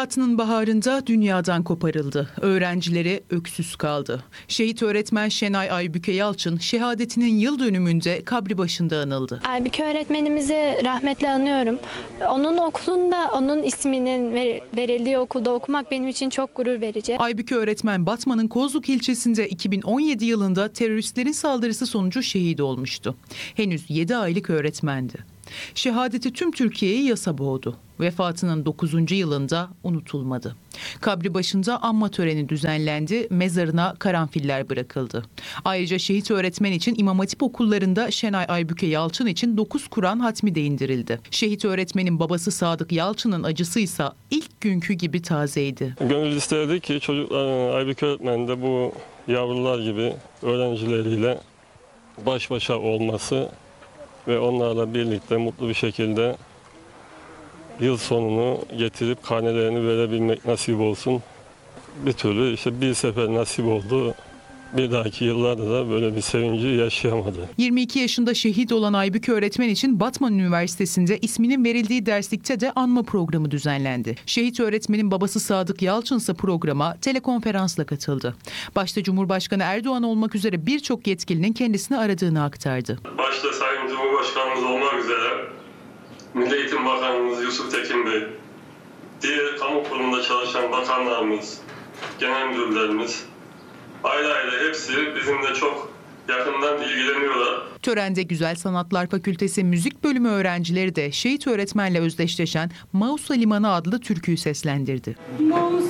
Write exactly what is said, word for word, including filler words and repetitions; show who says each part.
Speaker 1: Hayatının baharında dünyadan koparıldı. Öğrencileri öksüz kaldı. Şehit öğretmen Şenay Aybüke Yalçın şehadetinin yıl dönümünde kabri başında anıldı.
Speaker 2: Aybüke öğretmenimizi rahmetle anıyorum. Onun okulunda onun isminin verildiği okulda okumak benim için çok gurur verici.
Speaker 1: Aybüke öğretmen Batman'ın Kozluk ilçesinde iki bin on yedi yılında teröristlerin saldırısı sonucu şehit olmuştu. Henüz yedi aylık öğretmendi. Şehadeti tüm Türkiye'yi yasa boğdu. Vefatının dokuzuncu yılında unutulmadı. Kabri başında anma töreni düzenlendi, mezarına karanfiller bırakıldı. Ayrıca şehit öğretmen için İmam Hatip okullarında Şenay Aybüke Yalçın için dokuz Kur'an hatmi de indirildi. Şehit öğretmenin babası Sadık Yalçın'ın acısıysa ilk günkü gibi tazeydi.
Speaker 3: Gönül isterdi ki çocuklar, Aybüke öğretmen de bu yavrular gibi öğrencileriyle baş başa olması ve onlarla birlikte mutlu bir şekilde yıl sonunu getirip karnelerini verebilmek nasip olsun. Bir türlü işte bir sefer nasip oldu. Bir dahaki yıllarda da böyle bir sevinci yaşayamadı.
Speaker 1: yirmi iki yaşında şehit olan Aybüke öğretmen için Batman Üniversitesi'nde isminin verildiği derslikte de anma programı düzenlendi. Şehit öğretmenin babası Sadık Yalçın ise programa telekonferansla katıldı. Başta Cumhurbaşkanı Erdoğan olmak üzere birçok yetkilinin kendisini aradığını aktardı.
Speaker 3: Başta Sayın Cumhurbaşkanımız olmak üzere Milli Eğitim Bakanımız Yusuf Tekin Bey, diğer kamu kurumunda çalışan bakanlarımız, genel müdürlerimiz, ayrı ayrı hepsi bizimle çok yakından ilgileniyorlar.
Speaker 1: Törende Güzel Sanatlar Fakültesi Müzik Bölümü öğrencileri de şehit öğretmenle özdeşleşen Mausa Limanı adlı türküyü seslendirdi.